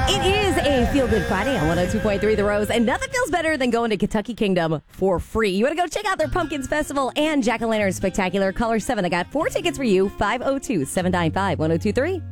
It is a Feel Good Friday on 102.3 The Rose, and nothing feels better than going to Kentucky Kingdom for free. You want to go check out their Pumpkins Festival and Jack-O-Lantern Spectacular? Caller 7, I got 4 tickets for you, 502-795-1023.